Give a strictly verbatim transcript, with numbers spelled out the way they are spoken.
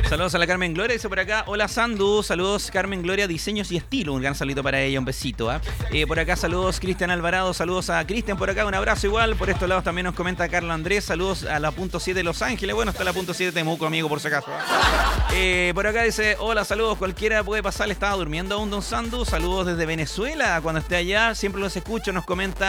Saludos a la Carmen Gloria, dice por acá. Hola Sandu, saludos Carmen Gloria, diseños y estilo. Un gran saludito para ella, un besito. ¿eh? Eh, por acá saludos Cristian Alvarado, saludos a Cristian por acá, un abrazo igual. Por estos lados también nos comenta Carlos Andrés, saludos a la punto siete de Los Ángeles. Bueno, está la punto siete de Temuco, amigo, por si acaso. ¿eh? Eh, por acá dice, hola, saludos, cualquiera puede pasar, le estaba durmiendo aún Don Sandu. Saludos desde Venezuela, cuando esté allá, siempre los escucho, nos comenta